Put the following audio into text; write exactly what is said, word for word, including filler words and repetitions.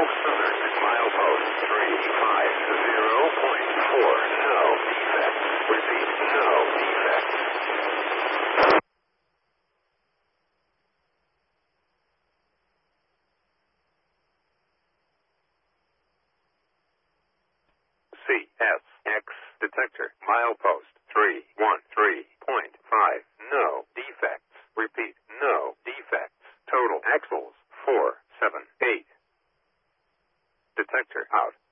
Southern, milepost three five zero point four. No defects. Repeat, no defects. C S X detector, milepost three one three point five. No defects. Repeat, no defects. Total axles four seven eight. Detector out.